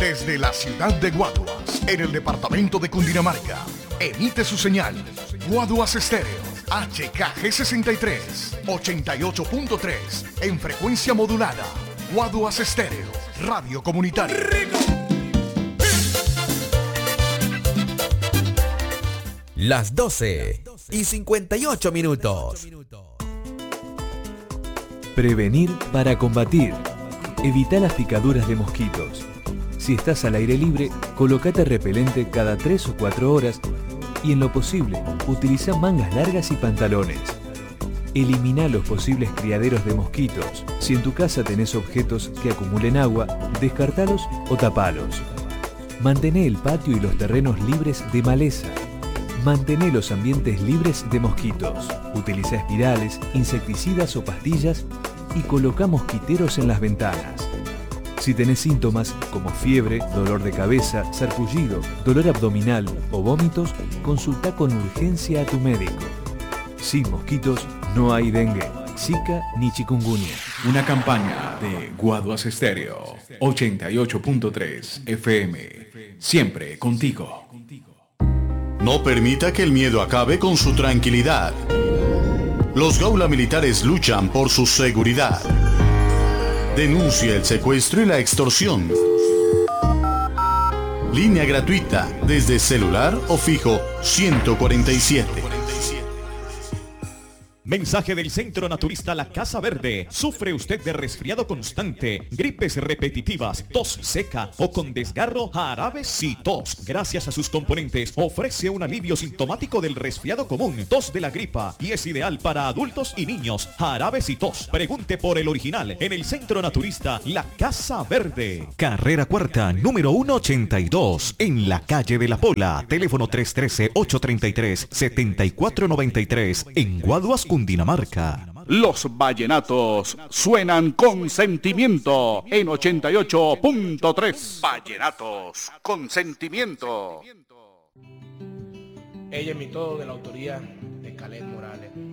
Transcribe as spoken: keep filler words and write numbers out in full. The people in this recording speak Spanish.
Desde la ciudad de Guaduas, en el departamento de Cundinamarca, emite su señal Guaduas Estéreo, H K G sesenta y tres, ochenta y ocho punto tres, en frecuencia modulada. Guaduas Estéreo, radio comunitaria. Las doce y cincuenta y ocho minutos. Prevenir para combatir. Evita las picaduras de mosquitos. Si estás al aire libre, colócate repelente cada tres o cuatro horas y en lo posible, utiliza mangas largas y pantalones. Elimina los posibles criaderos de mosquitos. Si en tu casa tenés objetos que acumulen agua, descartalos o tapalos. Mantené el patio y los terrenos libres de maleza. Mantené los ambientes libres de mosquitos. Utiliza espirales, insecticidas o pastillas y coloca mosquiteros en las ventanas. Si tenés síntomas como fiebre, dolor de cabeza, sarpullido, dolor abdominal o vómitos, consulta con urgencia a tu médico. Sin mosquitos no hay dengue, zika ni chikungunya. Una campaña de Guaduas Estéreo, ochenta y ocho punto tres F M. Siempre contigo. No permita que el miedo acabe con su tranquilidad. Los Gaula Militares luchan por su seguridad. Denuncia el secuestro y la extorsión. Línea gratuita desde celular o fijo ciento cuarenta y siete. Mensaje del Centro Naturista La Casa Verde. ¿Sufre usted de resfriado constante, gripes repetitivas, tos seca o con desgarro? Jarabe Citos, gracias a sus componentes, ofrece un alivio sintomático del resfriado común, tos de la gripa, y es ideal para adultos y niños. Jarabe Citos. Pregunte por el original en el Centro Naturista La Casa Verde. Carrera Cuarta, número ciento ochenta y dos, en la calle de la Pola. Teléfono tres uno tres, ocho tres tres, siete cuatro nueve tres, en Guaduas, Cundinamarca. Los vallenatos suenan con sentimiento en ochenta y ocho punto tres. Vallenatos con sentimiento. Ella es mi todo, de la autoría de Caled Morales.